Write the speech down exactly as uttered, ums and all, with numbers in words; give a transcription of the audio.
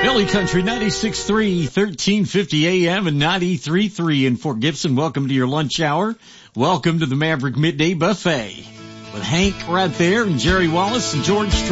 Kelly Country ninety-six point three, thirteen fifty A M and ninety-three point three in Fort Gibson. Welcome to your lunch hour. Welcome to the Maverick Midday Buffet with Hank right there and Jerry Wallace and George Strait.